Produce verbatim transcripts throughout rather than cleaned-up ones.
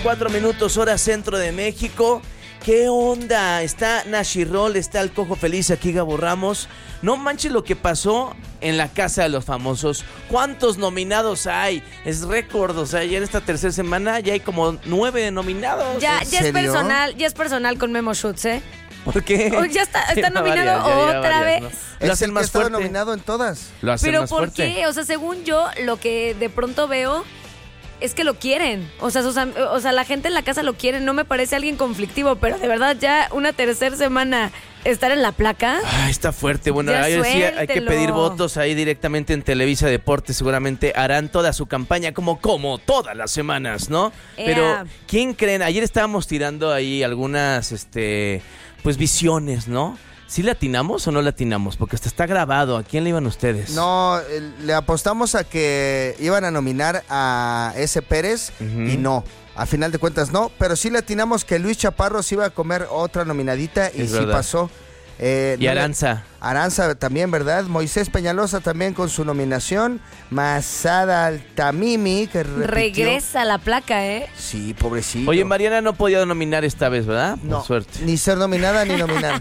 cuatro minutos, hora centro de México. ¿Qué onda? Está Nashi Roll, está el Cojo Feliz, aquí Gabo Ramos. No manches lo que pasó en la Casa de los Famosos. ¿Cuántos nominados hay? Es récord, o sea, ya en esta tercera semana ya hay como nueve nominados. Ya, ya es personal, ya es personal con Memo Schutz, ¿eh? ¿Por qué? Oh, ya está, está nominado varias, ya otra varias, vez. ¿no? Lo hacen más fuerte. Nominado en todas. Lo hacen Pero más ¿por fuerte. qué? O sea, según yo, lo que de pronto veo es que lo quieren. O sea, sus, o sea, la gente en la casa lo quiere. No me parece alguien conflictivo, pero de verdad ya una tercera semana estar en la placa. Ay, está fuerte. Bueno, ahí sí hay que pedir votos ahí directamente en Televisa Deportes. Seguramente harán toda su campaña como, como todas las semanas, ¿no? Ea. Pero, ¿quién creen? Ayer estábamos tirando ahí algunas, este, pues visiones, ¿no? ¿Sí le atinamos o no le atinamos? Porque hasta está grabado. ¿A quién le iban ustedes? No, le apostamos a que iban a nominar a ese Pérez uh-huh. y no. A final de cuentas no, pero sí le atinamos que Luis Chaparro se iba a comer otra nominadita y es sí verdad. pasó. Eh, y no Aranza. Le, Aranza también, ¿verdad? Moisés Peñalosa también con su nominación. Masada Altamimi, que repitió. Regresa la placa, ¿eh? Sí, pobrecito. Oye, Mariana no podía nominar esta vez, ¿verdad? No, por suerte. Ni ser nominada ni nominada.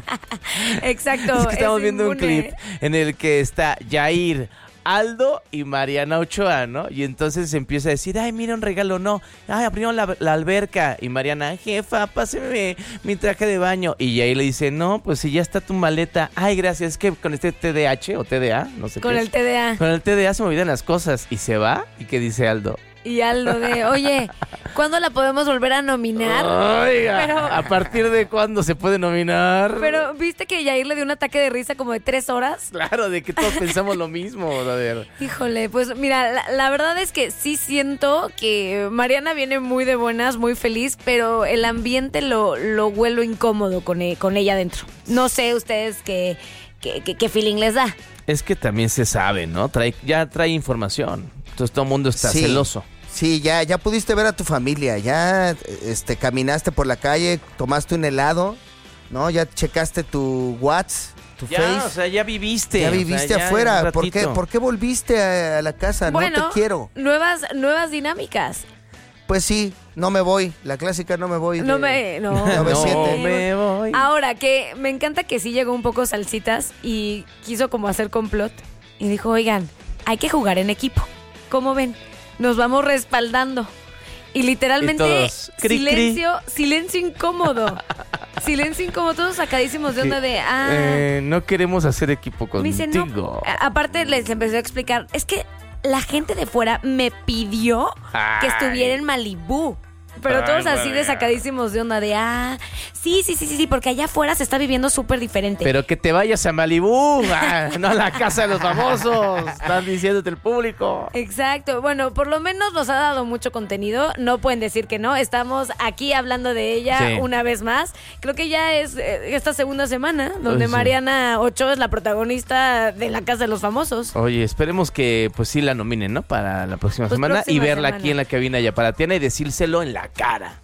Exacto. Es que estamos es viendo inmune. un clip en el que está Yair, Aldo y Mariana Ochoa, ¿no? Y entonces se empieza a decir, ay, mira un regalo, no. Ay, abrieron la, la alberca. Y Mariana, jefa, páseme mi traje de baño. Y ahí le dice, no, pues si ya está tu maleta. Ay, gracias, es que con este T D A H o T D A, no sé Con qué el es. T D A. Con el T D A se me olvidan las cosas. Y se va, ¿y qué dice Aldo? Y Aldo de, oye, ¿cuándo la podemos volver a nominar? Oiga, pero, ¿a partir de cuándo se puede nominar? Pero, ¿viste que Yair le dio un ataque de risa como de tres horas? Claro, de que todos pensamos lo mismo, brother. Híjole, pues mira, la, la verdad es que sí siento que Mariana viene muy de buenas, muy feliz, pero el ambiente lo, lo huelo incómodo con, e, con ella adentro. No sé ustedes qué, qué, qué, qué feeling les da. Es que también se sabe, ¿no? Trae, ya trae información. Entonces todo el mundo está sí. celoso. Sí, ya, ya pudiste ver a tu familia, ya este, caminaste por la calle, tomaste un helado, ¿no? Ya checaste tu WhatsApp, tu ya, Face. O sea, ya viviste. Ya viviste o sea, ya afuera. ¿Por qué, ¿Por qué volviste a, a la casa? Bueno, no te quiero. Nuevas, nuevas dinámicas. Pues sí, no me voy. La clásica no me voy. No de, me, no, no me no siente. me voy. Ahora, que me encanta que sí llegó un poco Salsitas y quiso como hacer complot. Y dijo, oigan, hay que jugar en equipo. ¿Cómo ven? Nos vamos respaldando. Y literalmente, y todos, cri, silencio, cri. silencio incómodo. Silencio incómodo, todos sacadísimos de onda de, ah. Eh, no queremos hacer equipo contigo. Me dice, no. Aparte les empezó a explicar, es que la gente de fuera me pidió Ay. que estuviera en Malibú. Pero Ay, todos así bueno. de sacadísimos de onda de, ah, sí, sí, sí, sí, sí, porque allá afuera se está viviendo súper diferente. Pero que te vayas a Malibú, ah, no a la casa de los famosos, están diciéndote el público. Exacto, bueno, por lo menos nos ha dado mucho contenido, no pueden decir que no, estamos aquí hablando de ella sí. una vez más. Creo que ya es eh, esta segunda semana donde Uy, sí. Mariana Ochoa es la protagonista de la casa de los famosos. Oye, esperemos que pues sí la nominen, ¿no? Para la próxima pues semana próxima y verla semana. aquí en la cabina Yaparateana y decírselo en la cara.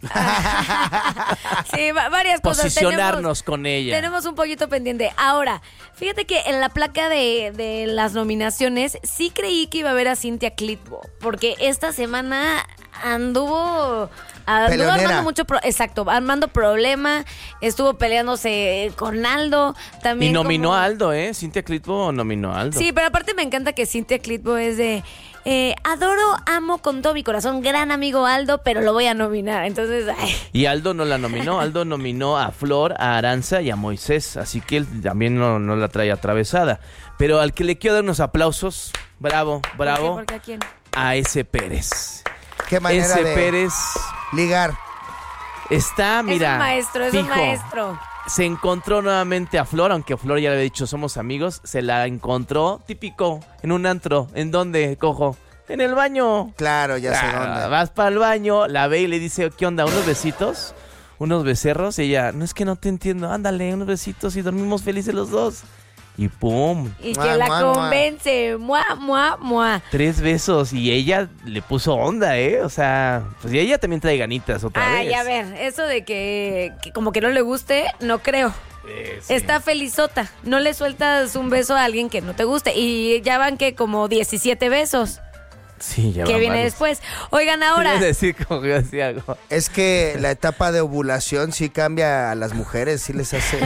Sí, varias cosas. Posicionarnos tenemos, con ella. Tenemos un poquito pendiente. Ahora, fíjate que en la placa de, de las nominaciones sí creí que iba a ver a Cynthia Clitbo, porque esta semana anduvo... Anduvo armando mucho, pro, exacto, armando problema, estuvo peleándose con Aldo, también y nominó como... a Aldo, ¿eh? Cynthia Clitbo nominó a Aldo. Sí, pero aparte me encanta que Cynthia Clitbo es de... Eh, adoro, amo con todo mi corazón, gran amigo Aldo, pero lo voy a nominar, entonces... Ay. Y Aldo no la nominó, Aldo nominó a Flor, a Aranza y a Moisés, así que él también no, no la trae atravesada. Pero al que le quiero dar unos aplausos, bravo, bravo, ¿Por qué? ¿Por qué? ¿A quién? A ese Pérez. Qué manera ese de Pérez ligar. Está, mira, es un maestro, es fijo. un maestro. Se encontró nuevamente a Flor, aunque Flor ya le había dicho somos amigos, se la encontró típico en un antro. ¿En dónde, Cojo? En el baño. Claro, ya sé ah, dónde. Vas para el baño, la ve y le dice, ¿qué onda? ¿Unos besitos? ¿Unos becerros? Y ella, no es que no te entiendo, ándale, unos besitos y dormimos felices los dos. Y pum. Y Mua, que la mua, convence, mua, mua, mua. Tres besos y ella le puso onda, ¿eh? O sea, pues y ella también trae ganitas otra Ay, vez. a ver, eso de que, que como que no le guste, no creo. Eh, sí. Está felizota. No le sueltas un beso a alguien que no te guste. Y ya van que como diecisiete besos. Sí, ya que van viene varios. después. Oigan, ahora. Es decir, como que decía algo. Es que la etapa de ovulación sí cambia a las mujeres, sí les hace...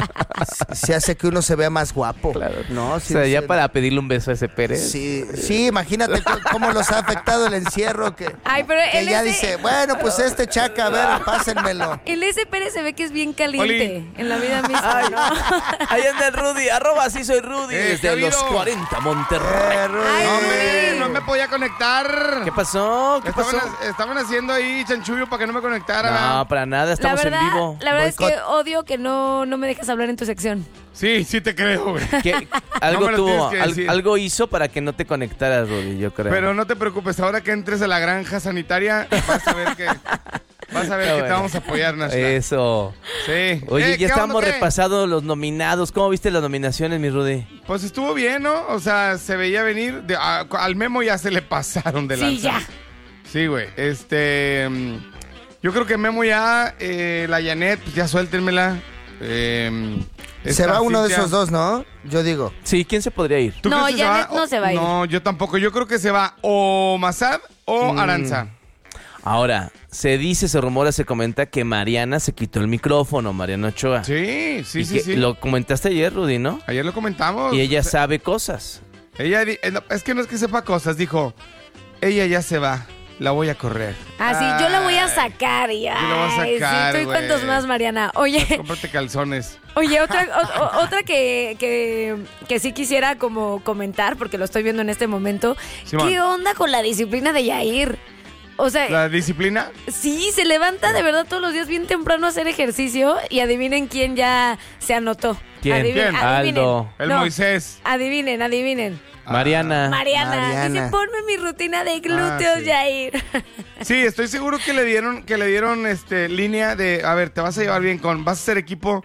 sí hace que uno se vea más guapo. Claro. ¿No? O Sí, sea, ya sí, para pedirle un beso a ese Pérez. Sí, sí, imagínate c- cómo los ha afectado el encierro. Que, Ay, pero que el ya ese- dice, bueno, pues este chaca, a ver, pásenmelo. El S. Pérez se ve que es bien caliente Oli. en la vida misma, Ay, ¿no? ahí anda el Rudy, arroba sí soy Rudy, Eh, ¿qué ha desde los habido? cuarenta, Monterrey. Eh, Rudy. Ay, No, hombre, no me podía conectar. ¿Qué pasó? ¿Qué Estaban, pasó? estaban haciendo ahí chanchullo para que no me conectara. No, para nada, La estamos verdad, en vivo. la verdad es que Boicot. odio que no, no me dejas hablar en tu sección. Sí, sí te creo, güey. Que algo No me lo tuvo, tienes que al- decir. algo hizo para que no te conectaras, Rudy, yo creo. Pero no te preocupes, ahora que entres a la granja sanitaria, vas a ver que, vas a ver Está que te bueno. vamos a apoyar, Nashla. Eso. Sí. Oye, Eh, ¿qué ya estamos onda, qué? repasando los nominados. ¿Cómo viste las nominaciones, mi Rudy? Pues estuvo bien, ¿no? O sea, se veía venir. de- a- al Memo ya se le pasaron de Sí, lanza. ya. Sí, güey. Este. mm, Yo creo que Memo ya, eh, la Janet, pues ya suéltenmela. Eh, Se esta va uno de Cintia. esos dos, ¿no? Yo digo. Sí, ¿quién se podría ir? ¿Tú No, crees que Janet va? no se va a ir. No, yo tampoco. Yo creo que se va o Mazad o Mm. Aranza. Ahora, se dice, se rumora, se comenta que Mariana se quitó el micrófono, Mariana Ochoa. Sí, sí, Y sí, que sí. Lo comentaste ayer, Rudy, ¿no? Ayer lo comentamos. Y ella O sea, sabe cosas. Ella di- eh, no, es que no es que sepa cosas, dijo, ella ya se va, la voy a correr. Ah, sí, yo la voy a Ay, sacar y la voy a ay, sacar, sí, tú y güey. cuántos más, Mariana. Oye, Cómprate calzones. oye, otra, o- o- otra que, que, que sí quisiera como comentar, porque lo estoy viendo en este momento. Simón. ¿Qué onda con la disciplina de Yair? O sea, La disciplina, sí, se levanta de verdad todos los días bien temprano a hacer ejercicio y adivinen quién ya se anotó. ¿Quién? Adivinen, ¿Quién? adivinen. Aldo. el No, Moisés. Adivinen, adivinen. Mariana. Mariana, Mariana. dice, ponme mi rutina de glúteos, Ah, sí. Yair. Sí, estoy seguro que le dieron, que le dieron este línea de, a ver, te vas a llevar bien con, vas a hacer equipo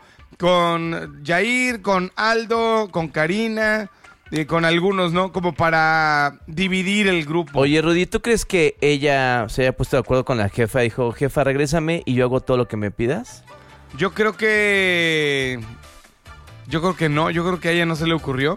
con Jair, con Aldo, con Karina y con algunos, ¿no? Como para dividir el grupo. Oye, Rudy, ¿tú crees que ella se haya puesto de acuerdo con la jefa? Dijo, jefa, regrésame y yo hago todo lo que me pidas. Yo creo que, yo creo que no, yo creo que a ella no se le ocurrió.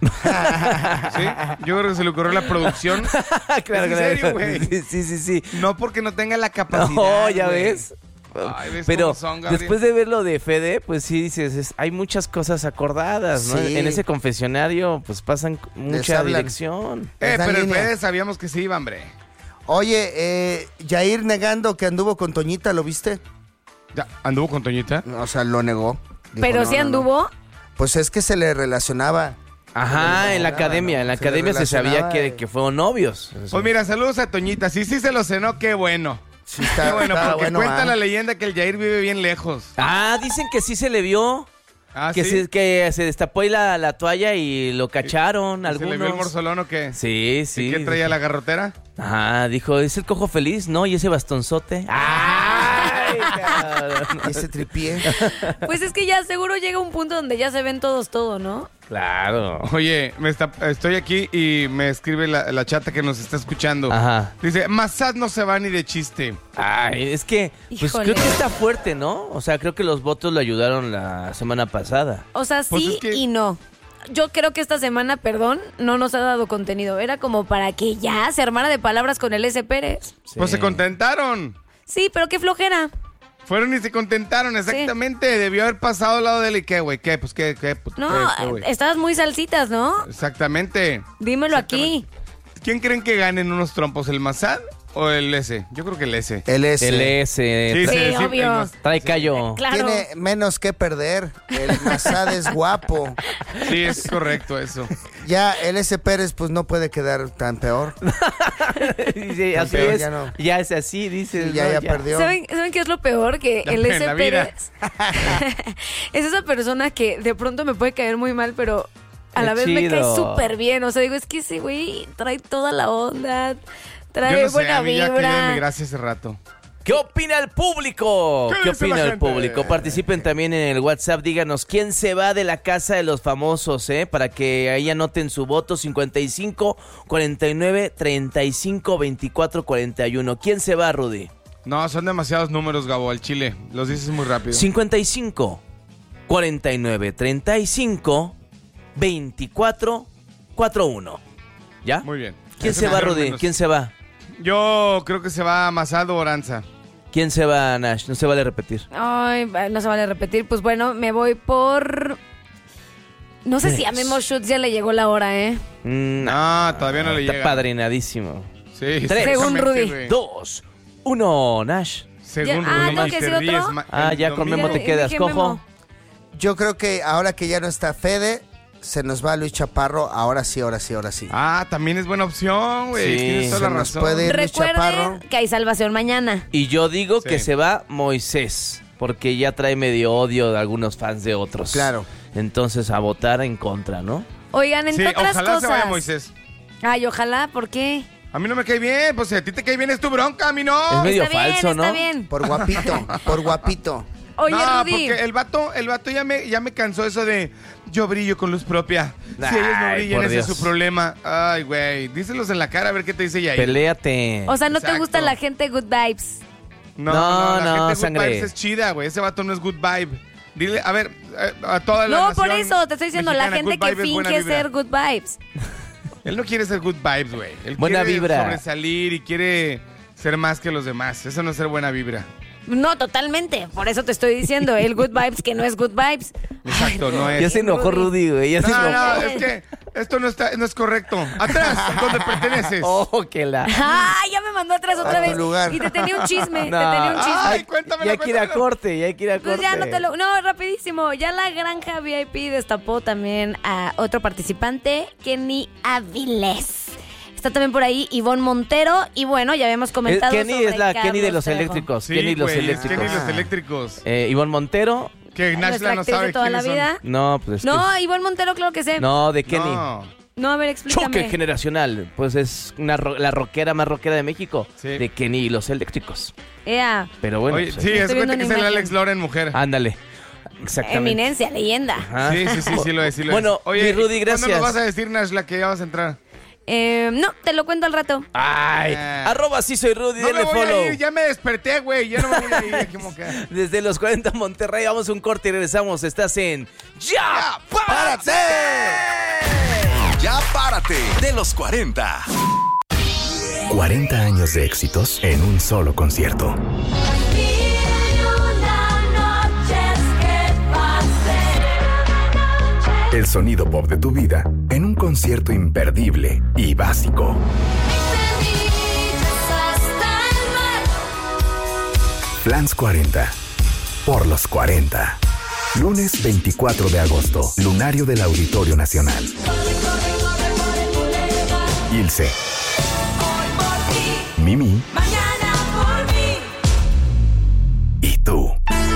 ¿Sí? Yo creo que se le ocurrió la producción. claro, ¿Es en serio, güey? Sí, sí, sí, sí. No porque no tenga la capacidad. No, ya güey. ves. Ay, ¿ves Pero cómo son, Gabriel? después de ver lo de Fede, pues sí dices, es- hay muchas cosas acordadas, ¿no? Sí. En ese confesionario, pues pasan mucha hablan. dirección. Eh, Es la pero el línea. Fede sabíamos que se iba, hombre. Oye, eh, Jair negando que anduvo con Toñita, ¿lo viste? Ya, ¿anduvo con Toñita? O sea, lo negó. Dijo, Pero no, sí no, no. anduvo. Pues es que se le relacionaba. Ajá, en la relacionaba, academia, ¿no? en la Se le academia se sabía relacionaba, que, eh. que fueron novios. Pues mira, saludos a Toñita. Sí, sí se lo cenó, qué bueno. Sí, está, Qué bueno, está porque bueno, cuenta ¿ah? la leyenda que el Jair vive bien lejos. Ah, dicen que sí se le vio. Ah, que, ¿sí? se, que se destapó ahí la, la toalla y lo cacharon ¿Se algunos. le vio el morzolón o qué? Sí, sí. ¿Y qué traía la garrotera? Ajá, dijo, ¿es el cojo feliz? No, ¿y ese bastonzote? ¡Ay, cabrón! Ese tripié. Pues es que ya seguro llega un punto donde ya se ven todos todo, ¿no? Claro. Oye, me está, estoy aquí y me escribe la, la chata que nos está escuchando. Ajá. Dice, Mazad no se va ni de chiste. Ay, es que, pues Híjole. creo que está fuerte, ¿no? O sea, creo que los votos lo ayudaron la semana pasada. O sea, Pues sí es que- y no. Yo creo que esta semana, perdón, no nos ha dado contenido. Era como para que ya se armara de palabras con el S. Pérez. Pues Sí. se contentaron. Sí, pero qué flojera. Fueron y se contentaron, exactamente. Debió haber pasado al lado de él y qué, güey, qué, pues qué, qué, pues, No, qué, qué, güey. estabas muy salsitas, ¿no? Exactamente. Dímelo aquí. ¿Quién creen que ganen unos trompos, el Mazad o el S? Yo creo que el S. El S. El S. Sí, tra- Sí, sí, obvio. el Mazad. Trae callo. Claro. Tiene menos que perder. El Mazad es guapo. Sí, es correcto eso. Ya el S. Pérez pues no puede quedar tan peor. Dice, así Campeón, es. ya no. Ya es así, dice. Sí, ya, ya perdió. ¿Saben, ¿Saben qué es lo peor? Que Ya el en S. la vida. Pérez es esa persona que de pronto me puede caer muy mal, pero a Qué la vez me cae chido. súper bien. O sea, digo, es que ese güey trae toda la onda, Yo trae no sé, buena a mí ya que vibra. dieron mi gracia hace rato. ¿Qué opina el público? ¿Qué ¿Qué dice opina la el gente? público? Participen también en el WhatsApp. Díganos quién se va de la casa de los famosos, ¿eh? Para que ahí anoten su voto. cincuenta y cinco, cuarenta y nueve, treinta y cinco, veinticuatro, cuarenta y uno. ¿Quién se va, Rudy? No, son demasiados números, Gabo, al chile. Los dices muy rápido. cincuenta y cinco, cuarenta y nueve, treinta y cinco, veinticuatro, cuarenta y uno. ¿Ya? Muy bien. ¿Quién Eso se me va, dieron Rudy? menos. ¿Quién se va? Yo creo que se va Masado Oranza. ¿Quién se va, Nash? No se vale repetir. Ay, no se vale repetir. Pues bueno, me voy por... No sé Yes. si a Memo Schutz ya le llegó la hora, ¿eh? Mm, No, todavía no le está llega. padrinadísimo. Sí, Tres. Según Rudy. güey. Dos, uno, Nash. Según Ya- ah, Rudy, ¿tengo que te decir otro? ríes ma- Ah, el ya con domingo. Memo te Ya, quedas, dije cojo. Memo. Yo creo que ahora que ya no está Fede, se nos va Luis Chaparro. Ahora sí, ahora sí, ahora sí. Ah, también es buena opción, güey. Sí. Tienes toda Se la nos razón. puede ir Luis Chaparro. Recuerden que hay salvación mañana. Y yo digo Sí. que se va Moisés, porque ya trae medio odio de algunos fans de otros. Claro. Entonces a votar en contra, ¿no? Oigan, Sí, entre otras ojalá cosas. se vaya Moisés. Ay, ojalá, ¿por qué? A mí no me cae bien, pues si a ti te cae bien es tu bronca, a mí no. Es medio está bien, falso, ¿no? está bien. Por guapito, por guapito. Oye, no, Rudy. porque el vato, el vato ya me, ya me cansó eso de yo brillo con luz propia. Si ellos no Ay, brillan, por ese es Dios. su problema. Ay, güey, díselos en la cara a ver qué te dice Yair. Peléate. O sea, ¿no te Exacto. gusta la gente good vibes? No, No, no, la no, gente good sangre. vibes es chida, güey. Ese vato no es good vibe. Dile, a ver, eh, a toda la No, por nación eso, te estoy diciendo, la mexicana, gente good que vibe es buena finge vibra. ser good vibes. Él no quiere ser good vibes, güey. Él Buena quiere vibra. sobresalir y quiere ser más que los demás. Eso no es ser buena vibra. No, totalmente. Por eso te estoy diciendo, el good vibes que no es good vibes. Exacto, no es. Ya se enojó Rudy, güey. Ya se No, enojó. no, es que esto no está, no es correcto. Atrás, donde perteneces. Oh, que la. ¡Ay, ya me mandó atrás otra A tu vez! lugar. Y te tenía un chisme, te No. tenía un chisme. Ay, cuéntamelo, Ya hay que ir a cuéntamelo. corte, ya hay que ir a corte. Pues ya no te lo... No, rapidísimo. Ya la Granja V I P destapó también a otro participante, Kenny Avilés. Está también por ahí Ivonne Montero. Y bueno, ya habíamos Eh, comentado Kenny sobre es la Carlos Kenny de los Trejo. eléctricos. Sí, Kenny los güey, eléctricos. Kenny los Ah. eléctricos. Eh, Ivonne Montero. Que Nuestra Nashla no actriz sabe de toda la quiénes vida. son. No, pues es que No, es- Ivonne Montero, claro que sé. No, de Kenny. No. No, a ver, explícame. Choque generacional. Pues es una ro- la rockera más rockera de México. Sí. De Kenny y los eléctricos. Ea, Pero bueno, Oye, pues, sí, ahí- es Estoy viendo cuenta que es una el imagen. Alex Loren mujer. ándale. Exactamente. eminencia, leyenda. Ajá. Sí, sí, sí, sí lo es, sí lo Bueno, es. Oye, mi Rudy, ¿cuándo gracias. nos vas a decir, Nashla, que ya vas a entrar? Eh, no, te lo cuento al rato. Ay, Ah. arroba sí soy Rudy, No me denle voy follow. a ir, ya me desperté, güey. Ya no me voy a ir. ¿Cómo que? Desde los cuarenta Monterrey, vamos a un corte y regresamos. Estás en ¡Ya! ¡Párate! Ya párate de los cuarenta. cuarenta años de éxitos en un solo concierto. El sonido pop de tu vida en un concierto imperdible y básico. Flans cuarenta. Por los cuarenta. Lunes veinticuatro de agosto. Lunario del Auditorio Nacional. Ilse. Mimi. Y tú.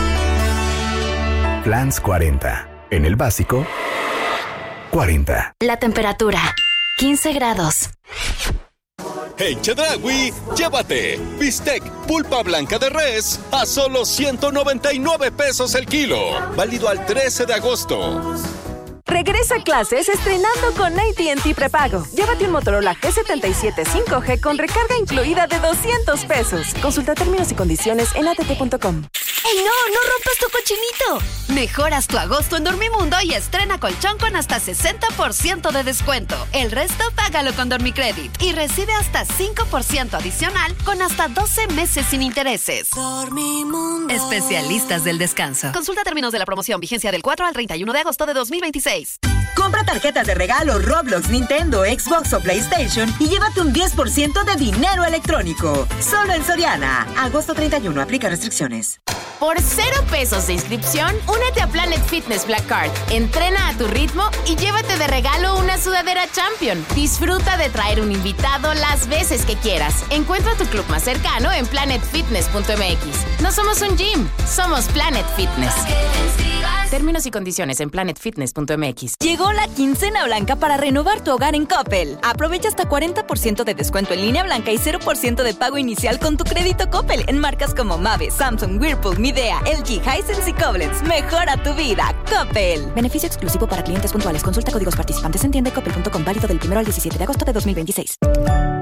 Flans cuarenta. En el básico. cuarenta. La temperatura, quince grados. En Chedraui, llévate bistec pulpa blanca de res a solo ciento noventa y nueve pesos el kilo. Válido al trece de agosto. Regresa a clases estrenando con A T and T prepago. Llévate un Motorola G setenta y siete cinco G con recarga incluida de doscientos pesos. Consulta términos y condiciones en a t t punto com. ¡Ey, no! ¡No rompas tu cochinito! Mejoras tu agosto en Dormimundo y estrena colchón con hasta sesenta por ciento de descuento. El resto págalo con Dormicredit y recibe hasta cinco por ciento adicional con hasta doce meses sin intereses. Dormimundo. Especialistas del descanso. Consulta términos de la promoción. Vigencia del cuatro al treinta y uno de agosto de dos mil veintiséis. Compra tarjetas de regalo Roblox, Nintendo, Xbox o PlayStation y llévate un diez por ciento de dinero electrónico. Solo en Soriana. Agosto treinta y uno. Aplica restricciones. Por cero pesos de inscripción, únete a Planet Fitness Black Card. Entrena a tu ritmo y llévate de regalo una sudadera Champion. Disfruta de traer un invitado las veces que quieras. Encuentra tu club más cercano en planet fitness punto m x. No somos un gym, somos Planet Fitness. Términos y condiciones en planet fitness punto m x. Llegó la quincena blanca para renovar tu hogar en Coppel. Aprovecha hasta cuarenta por ciento de descuento en línea blanca y cero por ciento de pago inicial con tu crédito Coppel en marcas como Mave, Samsung, Whirlpool, Midea, L G, Hisense y Koblenz. Mejora tu vida, Coppel. Beneficio exclusivo para clientes puntuales. Consulta códigos participantes en tienda coppel punto com, válido del primero al diecisiete de agosto de dos mil veintiséis.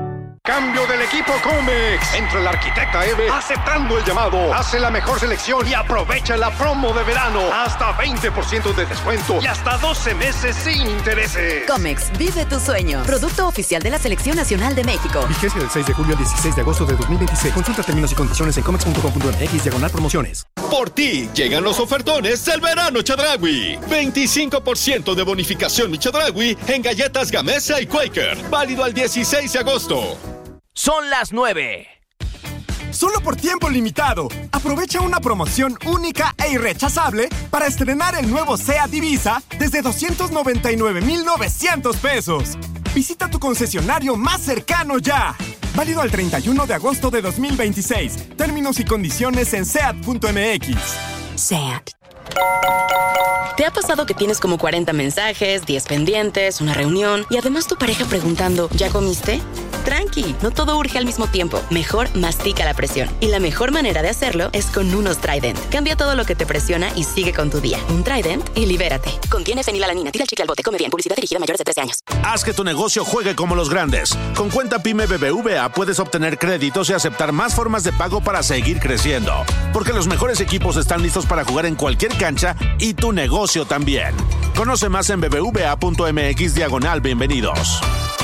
Cambio del equipo Comex. Entra el arquitecta Eve aceptando el llamado. Hace la mejor selección y aprovecha la promo de verano. Hasta veinte por ciento de descuento y hasta doce meses sin intereses. Comex, vive tu sueño. Producto oficial de la Selección Nacional de México. Vigencia del seis de julio al dieciséis de agosto de dos mil veintiséis. Consulta términos y condiciones en comex punto com punto m x diagonal promociones. Por ti llegan los ofertones del verano Chedraui. veinticinco por ciento de bonificación mi Chedraui en galletas Gamesa y Quaker. Válido al dieciséis de agosto. Son las nueve. Solo por tiempo limitado. Aprovecha una promoción única e irrechazable para estrenar el nuevo SEAT Ibiza desde doscientos noventa y nueve mil novecientos pesos. Visita tu concesionario más cercano ya. Válido al treinta y uno de agosto de dos mil veintiséis. Términos y condiciones en seat punto m x. SEAT. ¿Te ha pasado que tienes como cuarenta mensajes, diez pendientes, una reunión y además tu pareja preguntando, ¿ya comiste? Tranqui, no todo urge al mismo tiempo. Mejor mastica la presión. Y la mejor manera de hacerlo es con unos Trident. Cambia todo lo que te presiona y sigue con tu día. Un Trident y libérate. Contiene fenilalanina. Tira el chicle al bote. Come bien. Publicidad dirigida a mayores de trece años. Haz que tu negocio juegue como los grandes. Con Cuenta Pyme B B V A puedes obtener créditos y aceptar más formas de pago para seguir creciendo. Porque los mejores equipos están listos para jugar en cualquier cancha y tu negocio también. Conoce más en bbva.mx diagonal bienvenidos.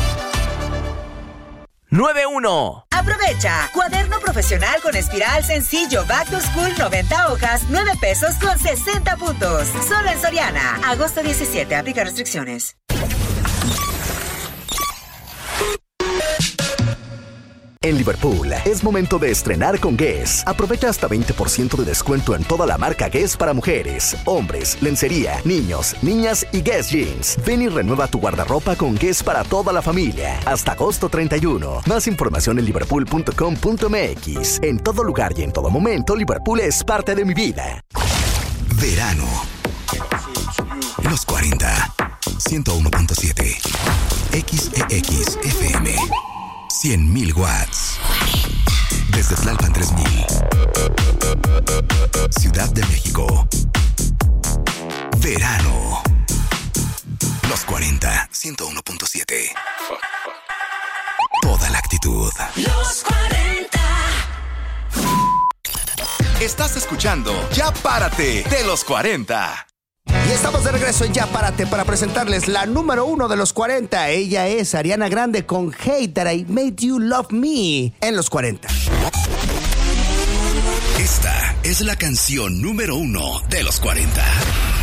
nueve uno. Aprovecha. Cuaderno profesional con espiral sencillo Back to School noventa hojas, nueve pesos con sesenta puntos. Solo en Soriana. Agosto diecisiete. Aplica restricciones. En Liverpool, es momento de estrenar con Guess. Aprovecha hasta veinte por ciento de descuento en toda la marca Guess para mujeres, hombres, lencería, niños, niñas y Guess Jeans. Ven y renueva tu guardarropa con Guess para toda la familia. Hasta agosto treinta y uno. Más información en liverpool punto com punto m x. En todo lugar y en todo momento, Liverpool es parte de mi vida. Verano. Los cuarenta. ciento uno punto siete. X E X F M. cien mil watts. Desde Tlalpan tres mil. Ciudad de México. Verano. Los cuarenta. ciento uno punto siete. Toda la actitud. Los cuarenta. Estás escuchando Ya Párate de los cuarenta. Y estamos de regreso en Ya Párate para presentarles la número uno de los cuarenta. Ella es Ariana Grande con Hate That I Made You Love Me en los cuarenta. Esta es la canción número uno de los cuarenta.